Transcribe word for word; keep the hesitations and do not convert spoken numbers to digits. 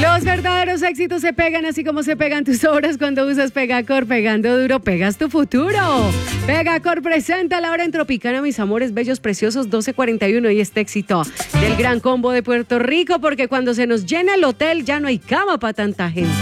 Los verdaderos éxitos se pegan así como se pegan tus obras cuando usas Pegacor. Pegando duro, pegas tu futuro. Pegacor presenta la hora en Tropicana, mis amores bellos, preciosos, doce cuarenta y uno. Y este éxito del Gran Combo de Puerto Rico, porque cuando se nos llena el hotel ya no hay cama para tanta gente.